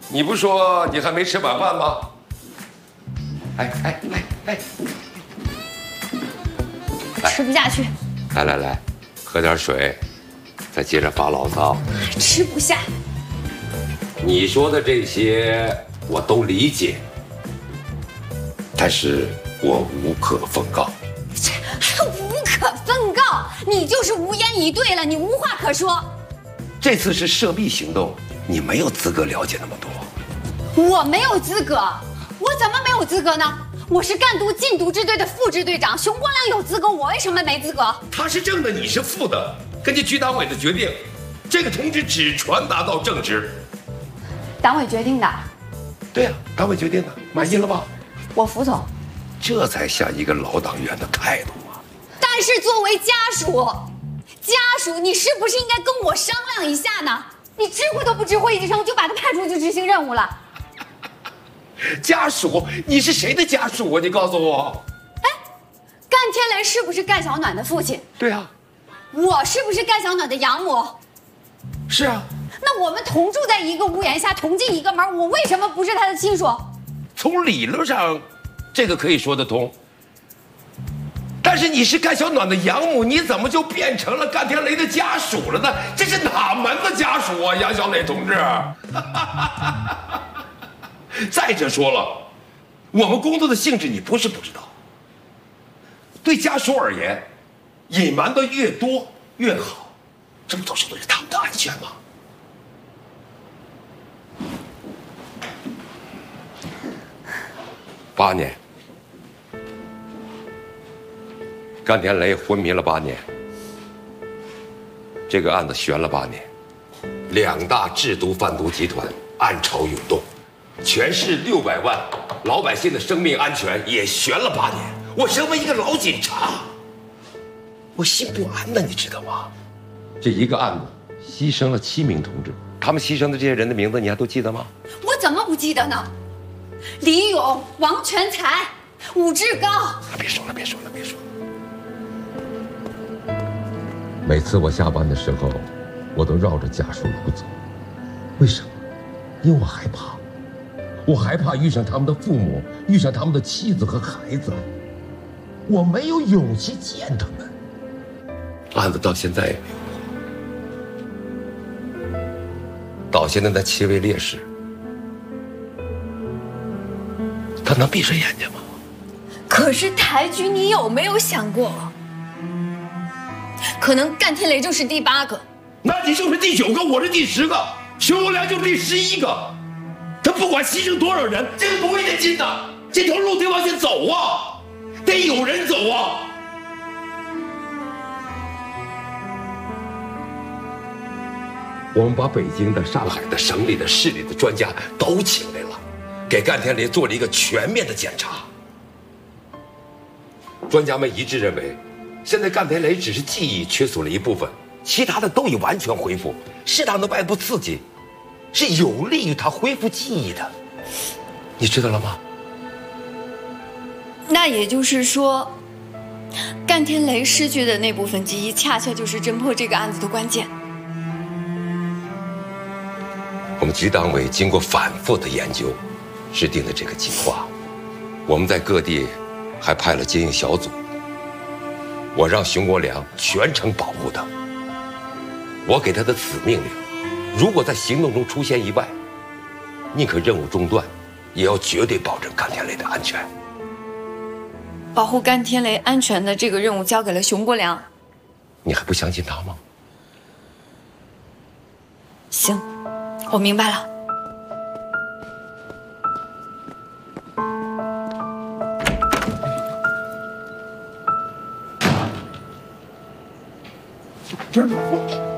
你不说你还没吃晚饭吗？来， 吃不下去。 来，喝点水，再接着发牢骚。 吃不下。 你说的这些我都理解，但是我无可奉告。 还无可奉告？你就是无言以对了，你无话可说。 这次是涉密行动，你没有资格了解那么多。 我没有资格？我怎么没有资格呢？我是赣督禁毒支队的副支队长，熊国良有资格，我为什么没资格？ 他是正的，你是副的，根据区党委的决定，这个通知只传达到正职。 党委决定的。 对呀，党委决定的，满意了吧？ 我服从。 这才像一个老党员的态度啊！ 但是作为家属，你是不是应该跟我商量一下呢？你知会都不知会一声，就把他派出去执行任务了。 家属？你是谁的家属啊？你告诉我。 哎，干天雷是不是干小暖的父亲？ 对啊。 我是不是干小暖的养母？ 是啊。 那我们同住在一个屋檐下，同进一个门，我为什么不是他的亲属？ 从理论上，这个可以说得通。但是你是干小暖的养母，你怎么就变成了干天雷的家属了呢？这是哪门子家属啊，杨小磊同志？再者说了，我们工作的性质你不是不知道。对家属而言，隐瞒的越多越好，这不都是为了他们的安全吗？8年，干天雷昏迷了8年，这个案子悬了8年，2大制毒贩毒集团暗潮涌动，全市600万老百姓的生命安全也悬了8年。我身为一个老警察，我心不安的，你知道吗？这一个案子牺牲了7名同志，他们牺牲的这些人的名字你还都记得吗？ 我怎么不记得呢？李勇、王全才、武志刚。 别说了。每次我下班的时候，我都绕着家属楼走，为什么？因为我害怕，我害怕遇上他们的父母，遇上他们的妻子和孩子，我没有勇气见他们。案子到现在也没有破，到现在那7位烈士，他能闭上眼睛吗？ 可是台局，你有没有想过，可能干天雷就是第8个， 那你就是第9个，我是第10个，熊国良就是第11个。他不管牺牲多少人，这个不会得劲的，这条路得往前走啊，得有人走啊。我们把北京的、上海的、省里的、市里的专家都请来了，给干天雷做了一个全面的检查。专家们一致认为，现在干天雷只是记忆缺损了一部分，其他的都已完全恢复。适当的外部刺激是有利于他恢复记忆的，你知道了吗？ 那也就是说，干天雷失去的那部分记忆，恰恰就是侦破这个案子的关键。 我们局党委经过反复的研究，制定了这个计划。我们在各地还派了接应小组，我让熊国良全程保护他。我给他的死命令，如果在行动中出现意外，宁可任务中断，也要绝对保证干天雷的安全。 保护干天雷安全的这个任务交给了熊国良。 你还不相信他吗？ 行，我明白了。 这儿